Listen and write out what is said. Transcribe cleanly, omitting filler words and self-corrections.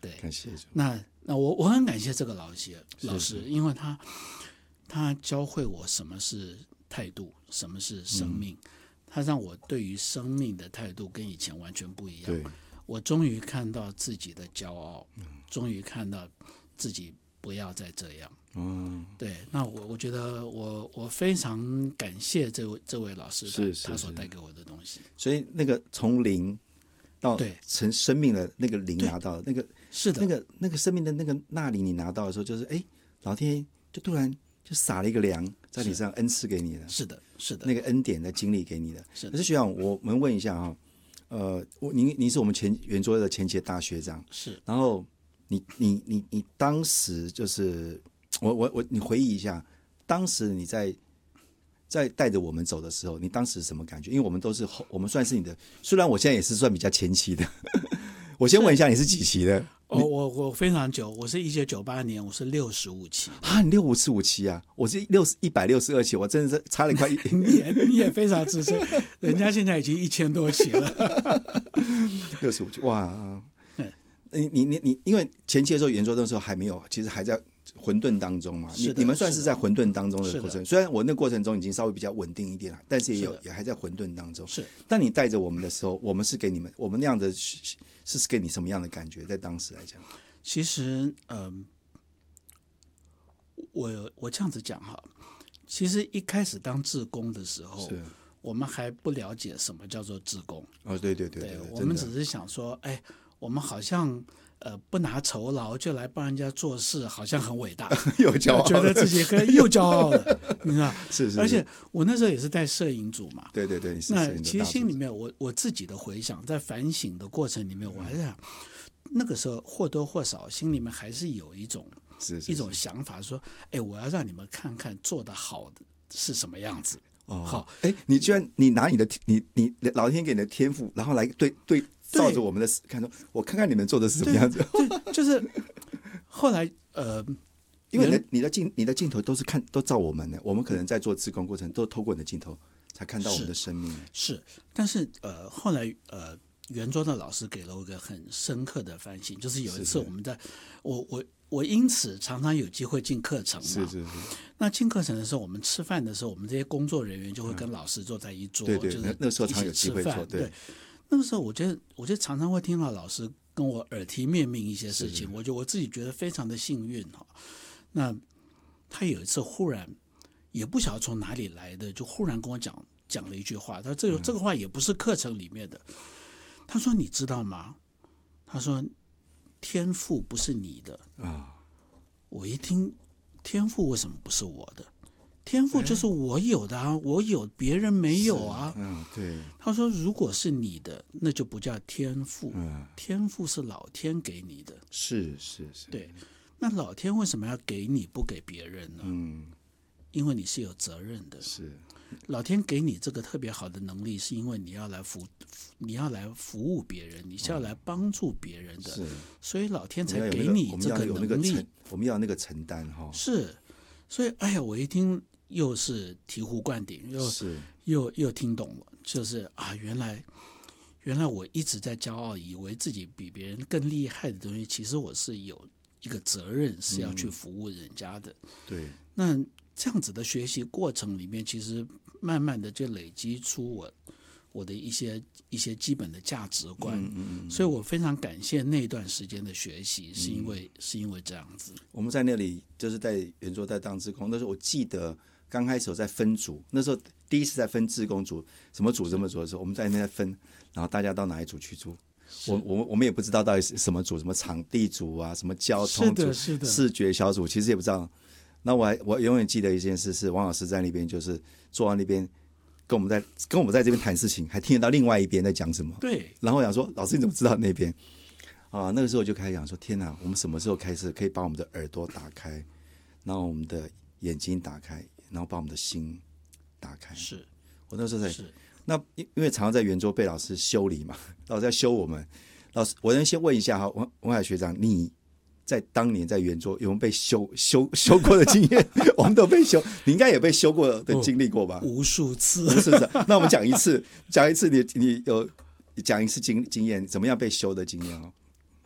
对， 感谢主。 那我很感谢这个老师，因为他教会我什么是态度，什么是生命，他让我对于生命的态度跟以前完全不一样。 对， 我终于看到自己的骄傲，终于看到自己不要再这样。对，那我觉得我非常感谢这位老师他所带给我的东西。 所以那个从零到成生命的那个零拿到那个是的， 那个生命的那里你拿到的时候，就是老天就突然就撒了一个粮在你身上，恩赐给你的。 是的，是的， 那个恩典的经历给你的。 是的。 可是学长，我们问一下哈，你是我们圆桌的前期的大学长， 是。 然后你当时就是你回忆一下，当时你在带着我们走的时候，你当时什么感觉？因为我们算是你的，虽然我现在也是算比较前期的。我先问一下，你是几期的？ 我非常久，我是1998年，我是65期啊，你65期啊，我是162期，我真的是差了快你也非常资深，人家现在已经1000多期了。 65期，哇！你因为前期的时候圆桌的时候还没有，其实还在混沌当中嘛。你们算是在混沌当中的过程，虽然我那过程中已经稍微比较稳定一点了，但是也还在混沌当中。 是， 当你带着我们的时候，我们是给你们，我们那样的是给你什么样的感觉？在当时来讲， 其实，我这样子讲哈，其实一开始当志工的时候，我们还不了解什么叫做志工。 对， 我们只是想说，我们好像不拿酬劳就来帮人家做事，好像很伟大， 又骄傲， 觉得自己又骄傲了，你知道？ 是。 而且我那时候也是带摄影组嘛， 对， 那其实心里面我自己的回想，在反省的过程里面，我还是想，那个时候或多或少心里面还是有一种想法，说，我要让你们看看做得好的是什么样子。好， 你居然拿你老天给你的天赋，然后来对。照着我们的看说，我看看你们做的是什么样子。 对，就是后来因为你的镜头都照我们的，我们可能在做志工过程都透过你的镜头才看到我们的生命。 是，但是后来圆桌的老师给了我一个很深刻的反省，就是有一次我们在我因此常常有机会进课程嘛。是。那进课程的时候，我们吃饭的时候，我们这些工作人员就会跟老师坐在一桌， 对， 就是那时候常有机会做， 对。那个时候，我觉得常常会听到老师跟我耳提面命一些事情，我自己觉得非常的幸运哈。那他有一次忽然也不晓得从哪里来的，就忽然跟我讲了一句话，他这个话也不是课程里面的。他说：“你知道吗？”他说：“天赋不是你的啊。”我一听，天赋为什么不是我的？天赋就是我有的啊，我有别人没有啊。 对。 他说，如果是你的，那就不叫天赋，天赋是老天给你的。 是。 对，那老天为什么要给你不给别人呢？因为你是有责任的。 是。 老天给你这个特别好的能力，是因为你要来服务别人，你是要来帮助别人的。是。所以老天才给你这个能力。 我们要那个承担哈。 是。所以我一听。又是醍醐灌顶，又听懂了，就是原来我一直在骄傲，以为自己比别人更厉害的东西，其实我是有一个责任是要去服务人家的。 对， 那这样子的学习过程里面，其实慢慢的就累积出我的一些基本的价值观。所以我非常感谢那段时间的学习，是因为这样子。 我们在那里就是在圆桌在当志工，那时候我记得。刚开始我在分组，那时候第一次在分志工组，什么组的时候，我们在那边分，然后大家到哪一组去住，我们也不知道到底是什么组，什么场地组啊，什么交通组，视觉小组，其实也不知道。那我永远记得一件事是，王老师在那边就是坐在那边跟我们在这边谈事情，还听得到另外一边在讲什么。 对。 然后我想说，老师你怎么知道那边？那个时候我就开始想说，天哪，我们什么时候开始可以把我们的耳朵打开，然后我们的眼睛打开？然后把我们的心打开。是我那时候在那，因为常常在圆桌被老师修理嘛，老师在修我们。老师，我先问一下哈，文海学长，你在当年在圆桌有没有被修过的经验？我们都被修，你应该也被修过的经历过吧？ 无数次。 那我们讲一次，你有讲一次经验，怎么样被修的经验哦？